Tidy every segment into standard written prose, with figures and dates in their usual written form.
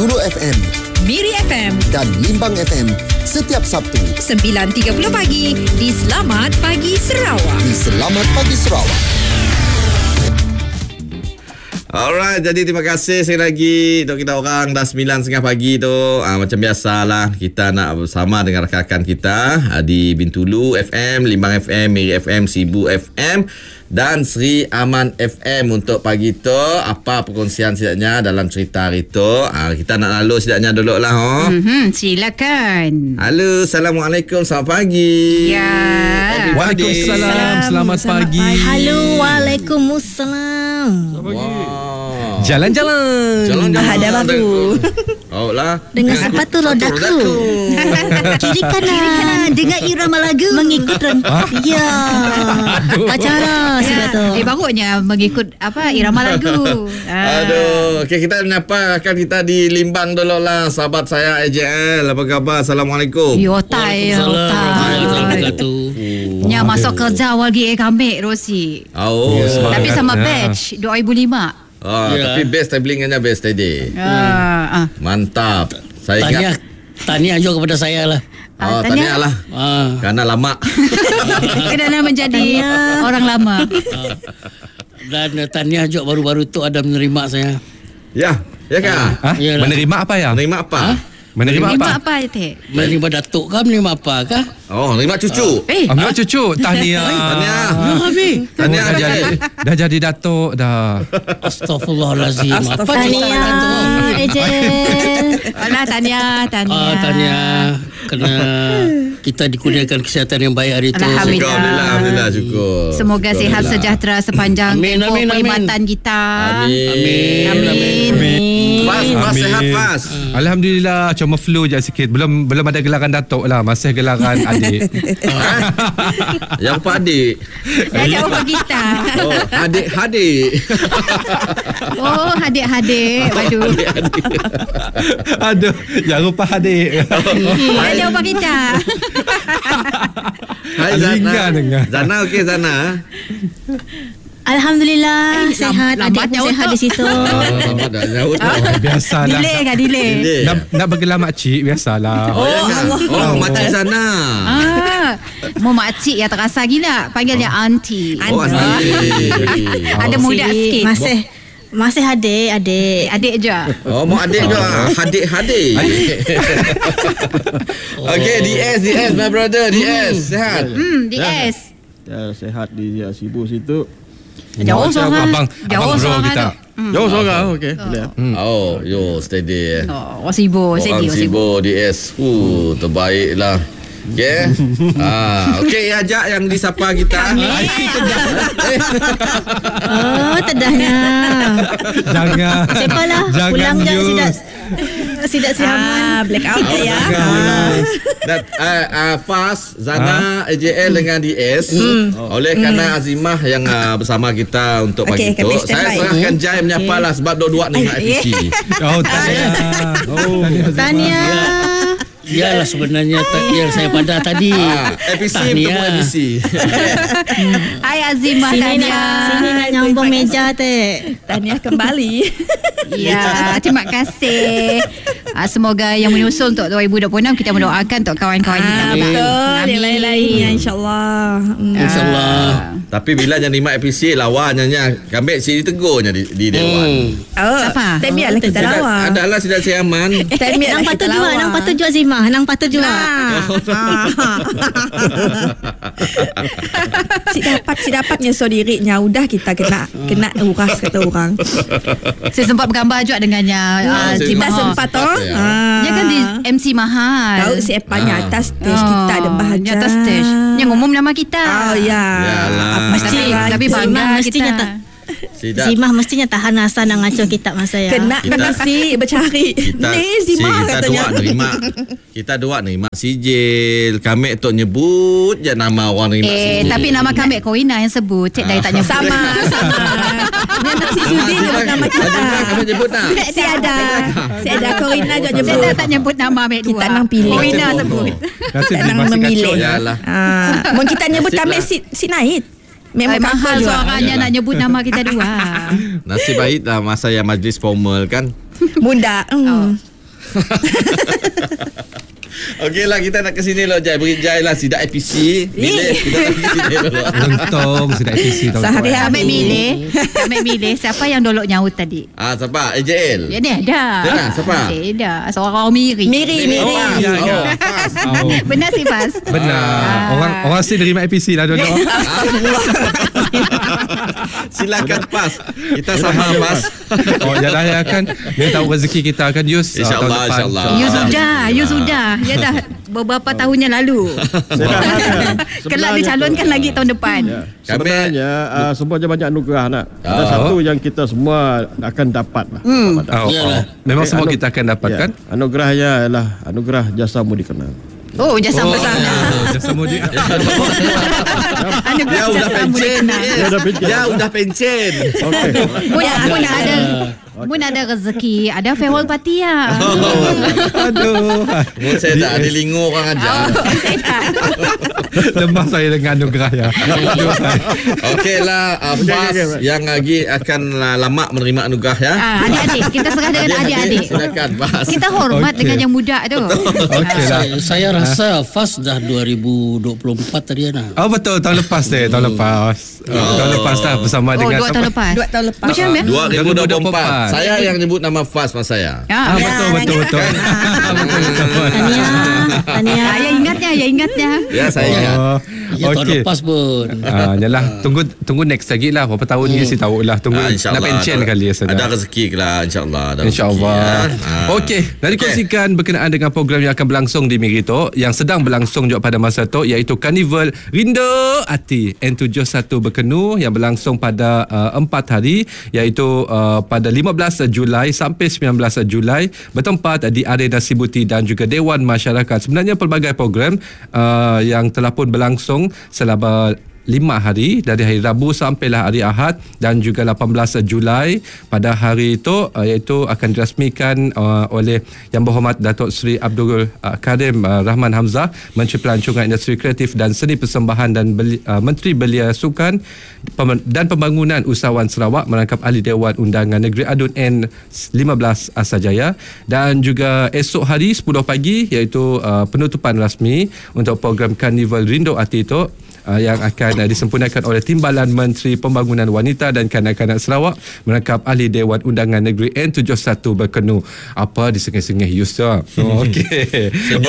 Bintulu FM, Miri FM dan Limbang FM setiap Sabtu 9.30 pagi di Selamat Pagi Sarawak. di Selamat Pagi Sarawak. Alright, jadi terima kasih sekali lagi untuk kita orang dah 9.30 pagi tu. Macam biasalah kita nak bersama dengan rakan-rakan kita di Bintulu FM, Limbang FM, Miri FM, Sibu FM dan Sri Aman FM untuk pagi tu. Apa perkongsian setidaknya dalam cerita hari tu? Kita nak lalu setidaknya dulu lah. Silakan. Halo, Assalamualaikum, selamat pagi. Ya. Waalaikumsalam. Selamat pagi. Halo, waalaikumsalam. Jalan-jalan. Ada baru. Oh lah. Dengan sepatu rodaku. Kiri kanan. Dengar irama lagu. Mengikut ya. Acara sudah tu. Barunya mengikut irama lagu. Aduh. Okay, kita menyapa rakan kita di Limbang dulu lah. Sahabat saya AJL. Apa khabar? Assalamualaikum. Yotai. Nya masuk kerja lagi kami Rosi. Oh. Tapi sama batch 2005. Tapi best tablingannya best tadi. Mantap. Saya ingat. Tahniah juga kepada saya lah. Tahniah lah. Karena lama. Kerana menjadi orang lama. Dan tahniah juga baru-baru tu ada menerima saya. Ya kah? Menerima apa ya? Menerima apa? Menerima apa? Teh? Menerima datuk kah? Menerima apa kah? Oh, menerima cucu. Menerima cucu. Tahniah. Dah jadi datuk dah. Astaghfirullahalazim. Tahniah, Ejel. Tahniah. Tahniah. Kerana kita dikurniakan kesihatan yang baik hari itu. Alhamdulillah, syukur. Semoga sihat sejahtera sepanjang tempoh perkhidmatan kita. Amin. Fas sehat Fas. Alhamdulillah, cuma flu je sikit. Belum ada gelaran datuk lah. Masih gelaran adik. Yang apa adik? Yang jauh kita. Oh, adik-adik. Oh, adik-adik. Aduh, yang rupa adik. Yang jauh kita. Hai Zana. Zana okey Zana. Alhamdulillah sihat. Adik pun sihat di situ. Biasalah. Delay. Nak bergelar makcik biasalah. Oh, makcik Zana. Mau makcik yang terasa gila. Panggilnya auntie. Oh, auntie. Ada muda sikit. Masih adik je. Oh, mau adik je. Hadik. Okay, DS, my brother. DS, sehat? DS. Ya, sehat di Sibu situ. Jauh seorang. Abang bro kita. Jauh seorang, okey. Boleh. Oh, steady. Wasibo, Sibu, DS. Terbaik lah. Okay. Okay, ajak yang disapa kita. Oh, tedahnya. Jangan. Sepalah. Pulang je sidak siaman. Blackout ya. Fas, Zana, AJL dengan DS. Oleh kerana azimah yang bersama kita untuk pagi tu, saya serahkan Jai menyapa lah sebab dua-dua ni nak FPC. Oh, Tahniah. Yalah sebenarnya yang saya pada tadi. FPC bertemu FPC. Hai Azimah, tahniah. Sini nak nyambung meja teh. Tahniah kembali. Ya, terima kasih. Semoga yang menyusul untuk 2026 kita mendoakan untuk kawan-kawan kita. Betul. Yang lain-lainnya insyaAllah. InsyaAllah. Tapi bila yang lima FPC lawannya kami sini tegurnya di Dewan. Siapa? Tak biarlah kita lawan. Adalah Sidat Siaman. Tak biarlah kita lawan. Nang patut jual Zimah. Nang patut jual. Si dapatnya so dirinya. Udah kita kena uras kata orang. Saya sempat bergambar juga dengannya. Kita sempat toh. Dia kan di MC mahal. Tahu si Epanya atas stage kita ada bahagia. Atas stage. Yang umum nama kita. Oh ya. Tapi bangga mestinya kita. Zimah mestinya tahan asa nak ngaco kita masa ya. Kena si bercari. Ni Zimah katanya. Kita dua nerima sijil. Kami tu nyebut je nama orang nerima sijil. Tapi nama kami Koina yang sebut. Cik dah tak nyebut. Sama. Yang si Sudi nyebut nama kita. Kami nyebut tak? Si ada Koina je nyebut. Saya tak nyebut nama Mek dua. Kita nang pilih. Koina sebut. Kita nang memilih. Yalah. Mun kita nyebut kami si Naid. Memang mahal suaranya nak nyebut nama kita dua. Nasib baik lah masa yang majlis formal kan. Muda. Okeylah, kita nak ke sini lah Jai. Beri Jai lah sidak APC. Bila kita nak ke sini dulu. Untung sudah APC tahu. Kami milih siapa yang dolok nyaut tadi. Siapa? AJL. Ya dah. Dah, siapa? Dah. Seorang Miri. Benar sih Fas. Benar. Orang sini terima APC lah dulu. Silakan PAS. Kita sama PAS. Ya kan. Dia tahu rezeki kita kan Yus. InsyaAllah. You sudah. Ya dah beberapa tahun yang lalu. Kelak dicalonkan lagi tahun depan. Sebenarnya semuanya banyak anugerah nak. Ada satu yang kita semua akan dapat lah. Memang semua kita akan dapat kan? Anugerahnya ialah anugerah jasa mudi kenal. Oh, jasa besar. Jasa mudi. Dia udah pencen. Okey. Mun ada rezeki, ada farewell party ya. Aduh. Saya tak ada lingo orang aja. Lemah saya dengan anugerah ya. Okeylah, PAS yang lagi akan lama menerima anugerah ya. Adik-adik, kita serah dengan adik-adik. Silakan PAS. Kita hormat dengan yang muda tu. Okeylah. Saya rasa FAS dah 2024 tadi Ana. Betul, tahun lepas tahun lepas dah bersama dengan 2 tahun lepas. Macam mana? 2024. Saya yang nyebut nama FAS masa saya. Betul. Tania. Ya ingatnya. Ya, saya ingat. Tahun lepas pun. Yalah, tunggu next lagi lah. Berapa tahun ni si tahu lah. Tunggu nak pension kali ya. Ada rezeki ke lah, insyaAllah. InsyaAllah. Okey, dah dikongsikan berkenaan dengan program yang akan berlangsung di Miri tu, yang sedang berlangsung juga pada masa tu, iaitu Karnival Rindu Hati N71 Berkenu yang berlangsung pada 4 hari, iaitu pada 15 Julai sampai 19 Julai, bertempat di Arena Sibuti dan juga Dewan Masyarakat. Sebenarnya pelbagai program yang telah pun berlangsung selama 5 hari, dari hari Rabu sampailah hari Ahad, dan juga 18 Julai pada hari itu iaitu akan dirasmikan oleh Yang Berhormat Datuk Seri Abdul Karim Rahman Hamzah, Menteri Pelancongan Industri Kreatif dan Seni Persembahan dan Menteri Belia Sukan dan Pembangunan Usahawan Sarawak, merangkap Ahli Dewan Undangan Negeri Adun N15 Asajaya. Dan juga esok hari 10 pagi iaitu penutupan rasmi untuk program Karnival Rindu Hati itu, yang akan disempurnakan oleh Timbalan Menteri Pembangunan Wanita dan Kanak-kanak Sarawak, merangkap Ahli Dewan Undangan Negeri N71 Berkenu. Apa disengih-sengih Yusa? Okey.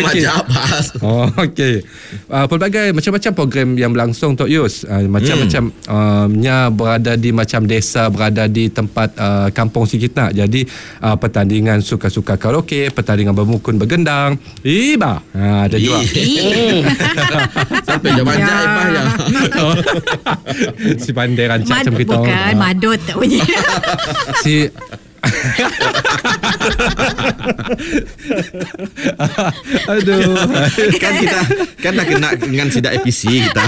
Okey. Pelbagai macam-macam program yang berlangsung Tok Yus. Macam-macam berada di macam desa, berada di tempat kampung sikit nak. Jadi pertandingan suka-suka karaoke, pertandingan bermukun bergendang. Ada juga. Sampai jam banyak ya. Si pandai rancak macam kita. Bukan madut tak bunyi. Si aduh, kan dah kena dengan sidak APC kita.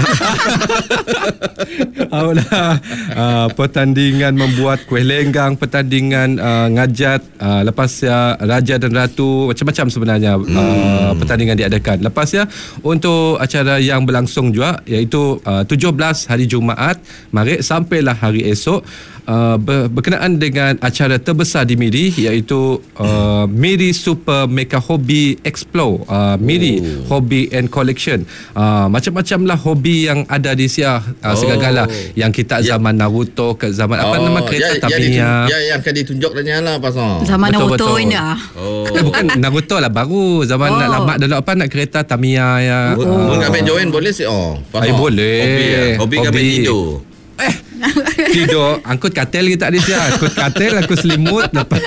Pertandingan membuat kuih lenggang, pertandingan ngajat, lepas ya Raja dan Ratu, macam-macam sebenarnya pertandingan diadakan. Lepas ya untuk acara yang berlangsung juga, iaitu 17 hari Jumaat Maret sampailah hari esok, berkenaan dengan acara terbesar di Miri, iaitu Miri Super Mega Hobby Explore, Miri Hobby and Collection. Macam-macam lah hobi yang ada di Siah, segala yang kita zaman Naruto ke zaman apa nama kereta Tamiya. Yang akan ditunjuk dan lah pasal. Zaman Naruto ini dah. Bukan Naruto lah, baru zaman nak lama dulu apa nak kereta Tamiya ya. Kami join boleh sih. Boleh. Hobi kami tidur. Tidur, angkut katil kita di sini. Angkut katil, aku selimut, lepas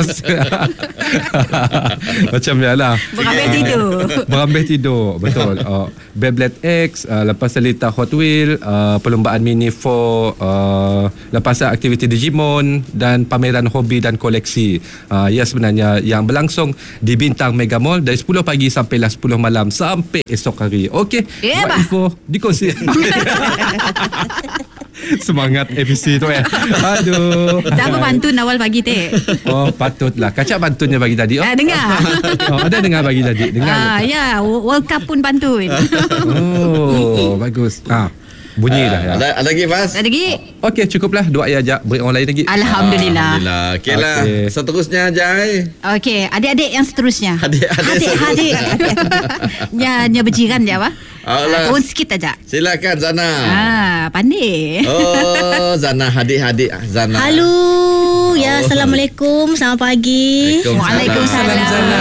macam ya lah. Berambil tidur, betul. Beyblade X, lepas Lita Hot Wheel, perlombaan Mini 4, lepas aktiviti Digimon dan pameran hobi dan koleksi. Ya sebenarnya yang berlangsung di Bintang Mega Mall dari 10 pagi sampailah 10 malam sampai esok hari. Okey. Info dikongsi. Semangat APC tu Aduh. Tak apa pantun awal pagi teh. Patutlah. Kacak pantunnya bagi tadi. Dengar. Ada dengar bagi tadi. Dengar. Ya, World Cup pun pantun. Bagus. Bunyi dah ya. Ada lagi Fas? Ada lagi. Okey, cukuplah 2 ayat ajak break orang lain lagi. Alhamdulillah. Okeylah. Okey. Seterusnya Jai. Okey, adik-adik yang seterusnya. Adik-adik. Nya berjiran dia apa? Alah. Turun sikit aja. Silakan Zana. Pandai. Oh, Zana adik-adik Zana. Halo. Ya, Assalamualaikum. Selamat pagi. Waalaikumsalam. Zana.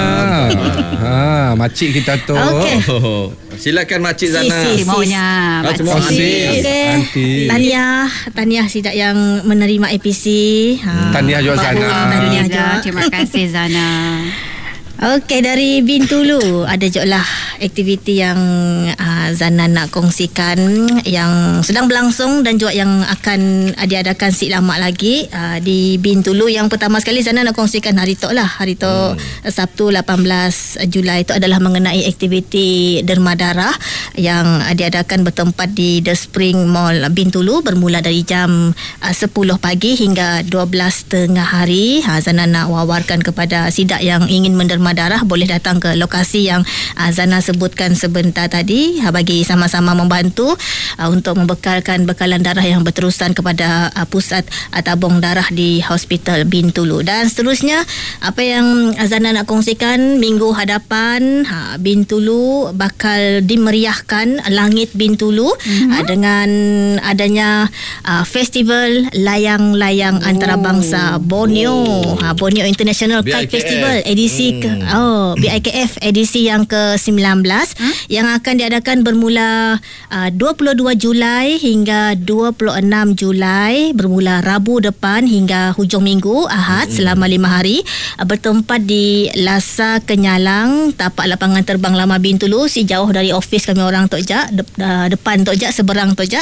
Makcik kita tu. Okey. Oh, silakan Makcik Zana. Sis. Maunya Semua makcik. Aunty. Okey. Tahniah sidak yang menerima APC. Tahniah juga Zana. Tahniah juga. Terima kasih Zana. Okey, dari Bintulu ada je lah aktiviti yang Zana nak kongsikan yang sedang berlangsung dan juga yang akan diadakan lama lagi di Bintulu. Yang pertama sekali Zana nak kongsikan hari tu lah. Hari tu Sabtu 18 Julai itu adalah mengenai aktiviti derma darah yang diadakan bertempat di The Spring Mall Bintulu bermula dari jam 10 pagi hingga 12 tengah hari. Zana nak wawarkan kepada sidak yang ingin menderma darah boleh datang ke lokasi yang Zana sebutkan sebentar tadi bagi sama-sama membantu untuk membekalkan bekalan darah yang berterusan kepada pusat tabung darah di Hospital Bintulu. Dan seterusnya apa yang Zana nak kongsikan minggu hadapan Bintulu bakal dimeriahkan langit Bintulu dengan adanya festival layang-layang antarabangsa Borneo Borneo International Kite Festival edisi BIKF edisi yang ke-19 yang akan diadakan bermula 22 Julai hingga 26 Julai bermula Rabu depan hingga hujung minggu Ahad selama 5 hari bertempat di Lasa Kenyalang tapak lapangan terbang lama Bintulu si jauh dari ofis kami orang Tok Jak depan Tok Jak seberang Tok Jak.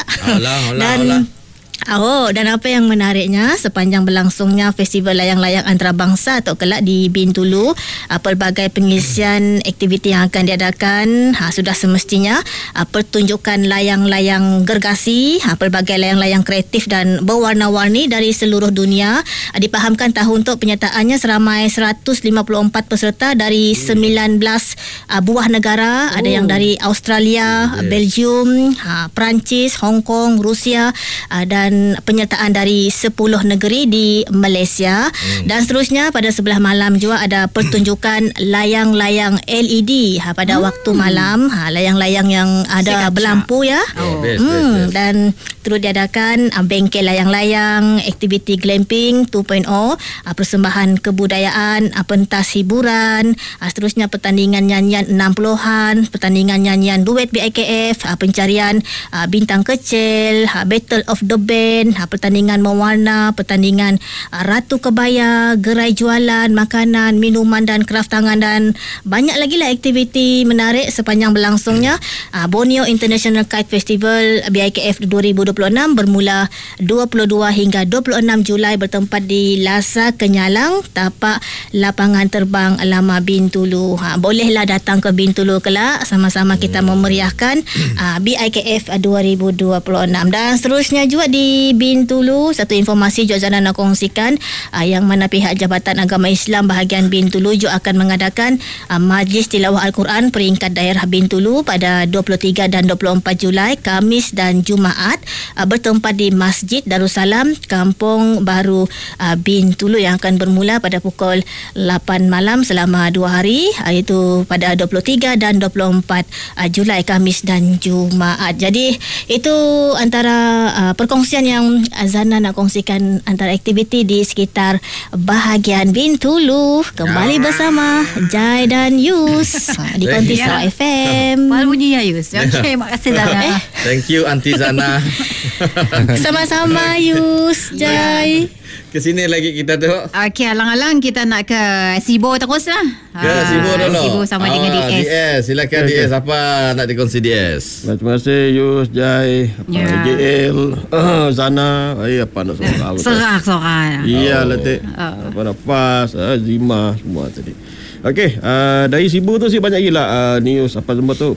Dan apa yang menariknya sepanjang berlangsungnya festival layang-layang antarabangsa atau kelak di Bintulu, pelbagai pengisian aktiviti yang akan diadakan sudah semestinya pertunjukan layang-layang gergasi, pelbagai layang-layang kreatif dan berwarna-warni dari seluruh dunia. Dipahamkan tahun untuk penyertaannya seramai 154 peserta dari 19 buah negara, ada yang dari Australia, Belgium, Perancis, Hong Kong, Rusia dan penyertaan dari 10 negeri di Malaysia. Dan seterusnya pada sebelah malam juga ada pertunjukan layang-layang LED pada waktu malam, layang-layang yang ada berlampu ya. Best. Dan turut diadakan bengkel layang-layang, aktiviti glamping 2.0, persembahan kebudayaan, pentas hiburan, seterusnya pertandingan nyanyian 60-an, pertandingan nyanyian duet BIKF, pencarian bintang kecil, Battle of the Band, pertandingan mewarna, pertandingan Ratu Kebaya, gerai jualan makanan, minuman dan kraft tangan dan banyak lagi lah aktiviti menarik sepanjang berlangsungnya Borneo International Kite Festival BIKF 2026 bermula 22 hingga 26 Julai bertempat di Lasa Kenyalang tapak lapangan terbang lama Bintulu. Bolehlah datang ke Bintulu kelak sama-sama kita memeriahkan BIKF 2026. Dan seterusnya juga di Bintulu satu informasi juga Zana nak kongsikan yang mana pihak Jabatan Agama Islam bahagian Bintulu juga akan mengadakan Majlis Tilawah Al-Quran peringkat daerah Bintulu pada 23 dan 24 Julai Khamis dan Jumaat bertempat di Masjid Darussalam Kampung Baru Bintulu yang akan bermula pada pukul 8 malam selama 2 hari iaitu pada 23 dan 24 Julai Khamis dan Jumaat. Jadi itu antara perkongsian yang Zana nak kongsikan antara aktiviti di sekitar bahagian Bintulu. Kembali bersama Jai dan Yus di Kontisau FM. Baru bunyi ya Yus. Okey, terima kasih Zana. Thank you Aunty Zana. Sama-sama Yus, Jai. Ke sini lagi kita tu. Okey, alang-alang kita nak ke Sibo terus lah. Sibo dulu. Sibo sama dengan DS. Silakan DS. Apa nak dikongsi DS? Terima kasih Yus, Jai, JL, Zana. Apa nak sorak? Sorak. Iya letih. Apa nafas, Zima semua tadi. Okey, dari Sibu tu sih banyak gila news apa semua tu.